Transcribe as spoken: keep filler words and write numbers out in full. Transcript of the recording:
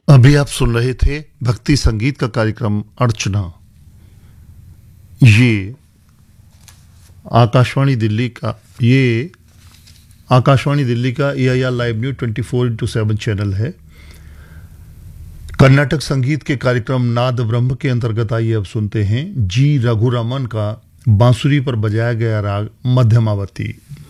अभी आप सुन रहे थे भक्ति संगीत का कार्यक्रम अर्चना। ये आकाशवाणी दिल्ली का ये आकाशवाणी दिल्ली का ए I R live news twenty four into seven channel है। कर्नाटक संगीत के कार्यक्रम नाद ब्रह्म के अंतर्गत आइए अब सुनते हैं जी रघुरमन का बांसुरी पर बजाया गया राग मध्यमावती।